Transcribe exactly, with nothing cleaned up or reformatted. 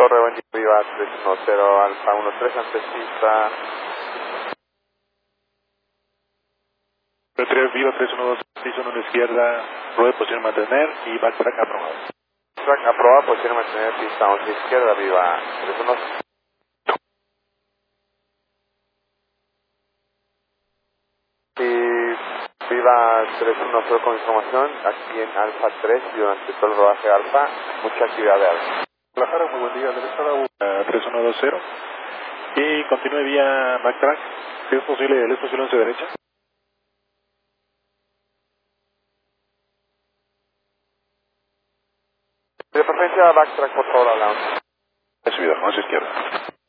Torre, buen día, viva tres uno cero, Alfa uno tres, antes pista. tres, viva tres uno dos, seis uno a la izquierda, rueda de posición mantener y backtrack aprobado. Track aprobado, posición mantener, pista once izquierda, viva tres uno cero. Y viva tres uno cero con información, aquí en Alfa tres, y durante todo el rodaje Alfa, mucha actividad de Alfa. Guadalajara, muy buen día, le estaba tres uno dos cero y continúe vía backtrack, si es posible, ¿le es posible hacia derecha? De preferencia, backtrack por favor a la once. Ha subido, hacia izquierda.